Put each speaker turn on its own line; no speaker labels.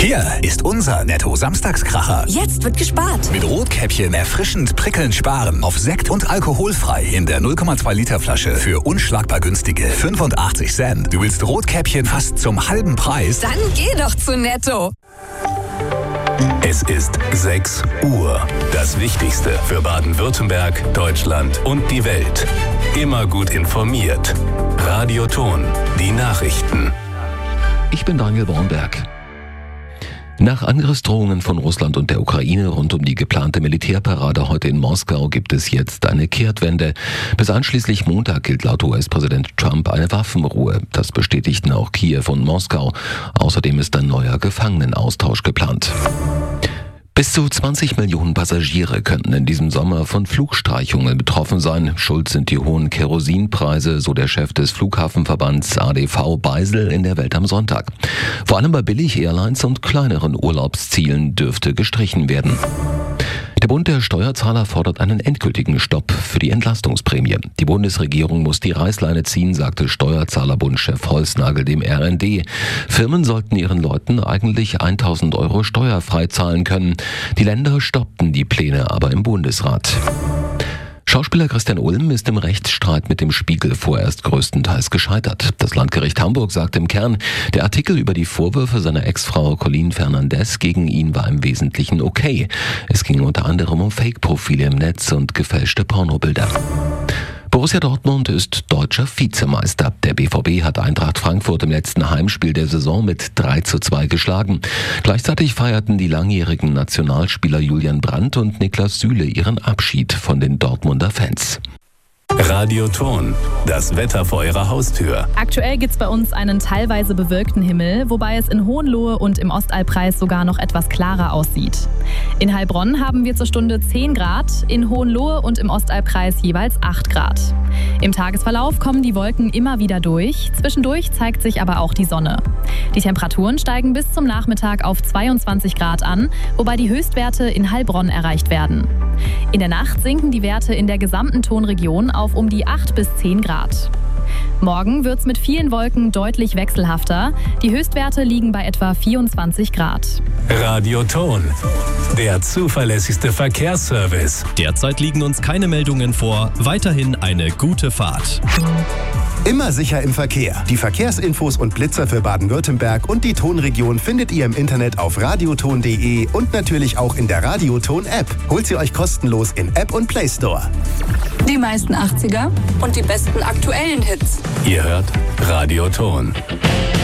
Hier ist unser Netto-Samstagskracher.
Jetzt wird gespart.
Mit Rotkäppchen erfrischend prickelnd sparen. Auf Sekt und alkoholfrei in der 0,2 Liter Flasche für unschlagbar günstige 85 Cent. Du willst Rotkäppchen fast zum halben Preis?
Dann geh doch zu Netto.
Es ist 6 Uhr. Das Wichtigste für Baden-Württemberg, Deutschland und die Welt. Immer gut informiert. Radio Ton, die Nachrichten.
Ich bin Daniel Bornberg. Nach Angriffsdrohungen von Russland und der Ukraine rund um die geplante Militärparade heute in Moskau gibt es jetzt eine Kehrtwende. Bis einschließlich Montag gilt laut US-Präsident Trump eine Waffenruhe. Das bestätigten auch Kiew und Moskau. Außerdem ist ein neuer Gefangenenaustausch geplant. Bis zu 20 Millionen Passagiere könnten in diesem Sommer von Flugstreichungen betroffen sein. Schuld sind die hohen Kerosinpreise, so der Chef des Flughafenverbands ADV Beisel in der Welt am Sonntag. Vor allem bei Billig-Airlines und kleineren Urlaubszielen dürfte gestrichen werden. Der Bund der Steuerzahler fordert einen endgültigen Stopp für die Entlastungsprämie. Die Bundesregierung muss die Reißleine ziehen, sagte Steuerzahlerbundchef Holznagel dem RND. Firmen sollten ihren Leuten eigentlich 1.000 € steuerfrei zahlen können. Die Länder stoppten die Pläne aber im Bundesrat. Schauspieler Christian Ulm ist im Rechtsstreit mit dem Spiegel vorerst größtenteils gescheitert. Das Landgericht Hamburg sagt im Kern, der Artikel über die Vorwürfe seiner Ex-Frau Colleen Fernandez gegen ihn war im Wesentlichen okay. Es ging unter anderem um Fake-Profile im Netz und gefälschte Pornobilder. Borussia Dortmund ist deutscher Vizemeister. Der BVB hat Eintracht Frankfurt im letzten Heimspiel der Saison mit 3:2 geschlagen. Gleichzeitig feierten die langjährigen Nationalspieler Julian Brandt und Niklas Süle ihren Abschied von den Dortmunder Fans.
Radio Ton, das Wetter vor Ihrer Haustür.
Aktuell gibt es bei uns einen teilweise bewölkten Himmel, wobei es in Hohenlohe und im Ostalbkreis sogar noch etwas klarer aussieht. In Heilbronn haben wir zur Stunde 10 Grad, in Hohenlohe und im Ostalbkreis jeweils 8 Grad. Im Tagesverlauf kommen die Wolken immer wieder durch, zwischendurch zeigt sich aber auch die Sonne. Die Temperaturen steigen bis zum Nachmittag auf 22 Grad an, wobei die Höchstwerte in Heilbronn erreicht werden. In der Nacht sinken die Werte in der gesamten Tonregion auf um die 8 bis 10 Grad. Morgen wird es mit vielen Wolken deutlich wechselhafter. Die Höchstwerte liegen bei etwa 24 Grad.
Radio Ton, der zuverlässigste Verkehrsservice.
Derzeit liegen uns keine Meldungen vor. Weiterhin eine gute Fahrt.
Immer sicher im Verkehr. Die Verkehrsinfos und Blitzer für Baden-Württemberg und die Tonregion findet ihr im Internet auf radioton.de und natürlich auch in der Radioton-App. Holt sie euch kostenlos in App und Play Store.
Die meisten 80er und die besten aktuellen Hits.
Ihr hört Radio Ton.